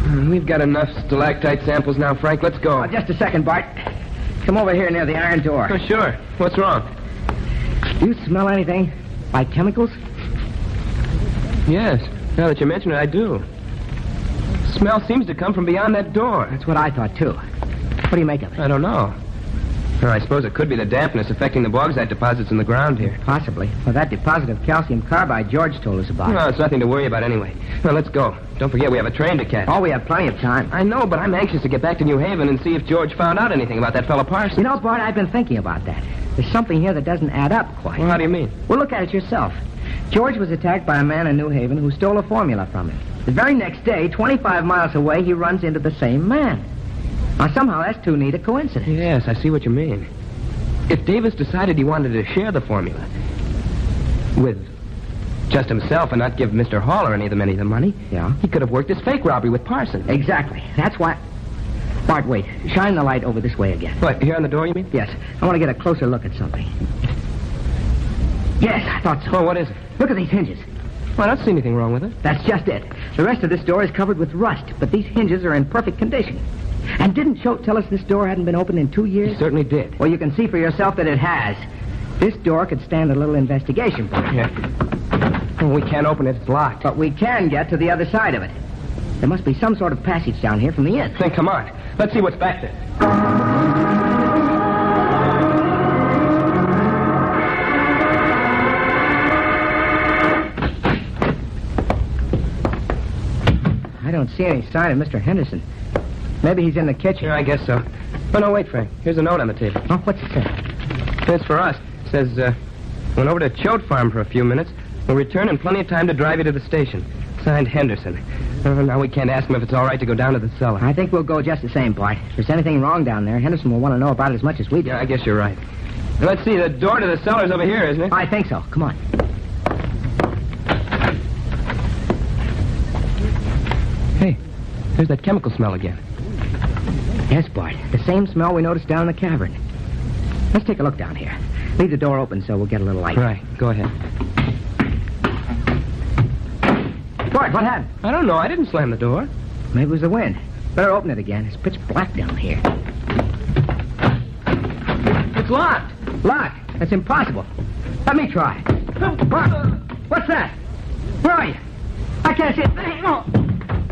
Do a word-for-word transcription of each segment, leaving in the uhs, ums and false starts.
We've got enough stalactite samples now, Frank. Let's go. Oh, just a second, Bart. Come over here near the iron door. Oh, sure. What's wrong? Do you smell anything? Like chemicals? Yes. Now that you mention it, I do. Smell seems to come from beyond that door. That's what I thought, too. What do you make of it? I don't know. Well, I suppose it could be the dampness affecting the bauxite deposits in the ground here. Possibly. Well, that deposit of calcium carbide George told us about. No, it's nothing to worry about anyway. Well, let's go. Don't forget we have a train to catch. Oh, we have plenty of time. I know, but I'm anxious to get back to New Haven and see if George found out anything about that fellow Parsons. You know, Bart, I've been thinking about that. There's something here that doesn't add up quite. Well, how do you mean? Well, look at it yourself. George was attacked by a man in New Haven who stole a formula from him. The very next day, twenty-five miles away, he runs into the same man. Now, somehow, that's too neat a coincidence. Yes, I see what you mean. If Davis decided he wanted to share the formula with just himself and not give Mister Hall or any of them any of the money, Yeah? he could have worked this fake robbery with Parsons. Exactly. That's why... Bart, wait. Shine the light over this way again. What, here on the door, you mean? Yes. I want to get a closer look at something. Yes, I thought so. Oh, what is it? Look at these hinges. Well, I don't see anything wrong with it. That's just it. The rest of this door is covered with rust, but these hinges are in perfect condition. And didn't Choate tell us this door hadn't been opened in two years? He certainly did. Well, you can see for yourself that it has. This door could stand a little investigation, Bart. Yeah. Well, we can't open it. It's locked. But we can get to the other side of it. There must be some sort of passage down here from the inn. Then come on. Let's see what's back there. I don't see any sign of Mister Henderson. Maybe he's in the kitchen. Yeah, I guess so. Oh, no, wait, Frank. Here's a note on the table. Oh, what's it say? It's for us. It says, uh, went over to Choate Farm for a few minutes. We'll return in plenty of time to drive you to the station. Signed, Henderson. Uh, now we can't ask him if it's all right to go down to the cellar. I think we'll go just the same, Bart. If there's anything wrong down there, Henderson will want to know about it as much as we do. Yeah, I guess you're right. Now, let's see. The door to the cellar's over here, isn't it? I think so. Come on. Hey, there's that chemical smell again. Yes, Bart. The same smell we noticed down in the cavern. Let's take a look down here. Leave the door open so we'll get a little light. Right. Go ahead. Bart, what happened? I don't know. I didn't slam the door. Maybe it was the wind. Better open it again. It's pitch black down here. It's locked. Locked. That's impossible. Let me try. Bart, what's that? Where are you? I can't see it.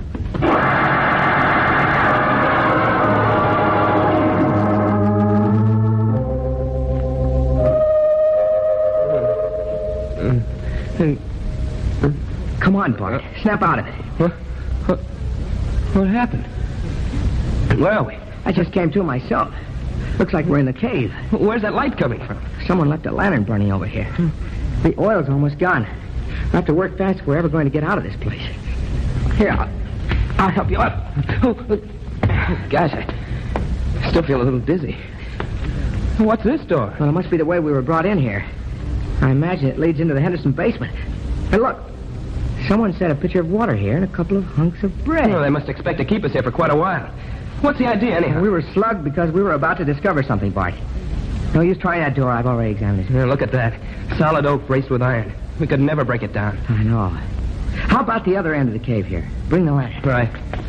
Come on, Bart. Snap out of it. What? What, what happened? Where are we? I just came to myself. Looks like we're in the cave. Where's that light coming from? Someone left a lantern burning over here. The oil's almost gone. We'll have to work fast if we're ever going to get out of this place. Here, I'll, I'll help you up. Oh, gosh, I still feel a little dizzy. What's this door? Well, it must be the way we were brought in here. I imagine it leads into the Henderson basement. And look, someone set a pitcher of water here and a couple of hunks of bread. Well, they must expect to keep us here for quite a while. What's the idea, anyhow? We were slugged because we were about to discover something, Bart. No use trying that door. I've already examined it. Yeah, look at that. Solid oak braced with iron. We could never break it down. I know. How about the other end of the cave here? Bring the lantern. Right.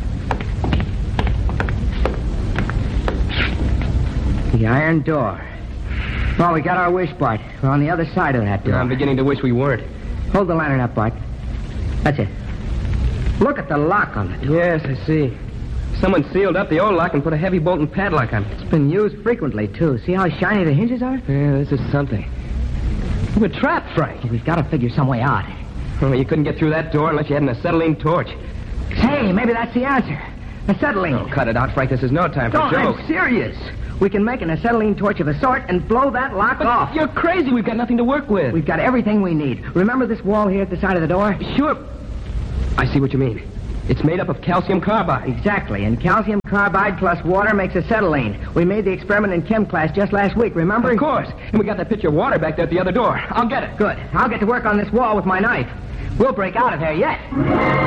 The iron door. Well, we got our wish, Bart. We're on the other side of that door. I'm beginning to wish we weren't. Hold the lantern up, Bart. That's it. Look at the lock on the door. Yes, I see. Someone sealed up the old lock and put a heavy bolt and padlock on it. It's been used frequently, too. See how shiny the hinges are? Yeah, this is something. We're trapped, Frank. We've got to figure some way out. Well, you couldn't get through that door unless you had an acetylene torch. Hey, maybe that's the answer. Acetylene. Oh, cut it out, Frank. This is no time for No, jokes. I'm serious. We can make an acetylene torch of a sort and blow that lock But off. you're crazy. We've got nothing to work with. We've got everything we need. Remember this wall here at the side of the door? Sure. I see what you mean. It's made up of calcium carbide. Exactly, and calcium carbide plus water makes acetylene. We made the experiment in chem class just last week, remember? Of course. And we got that pitcher of water back there at the other door. I'll get it. Good. I'll get to work on this wall with my knife. We'll break out of here yet.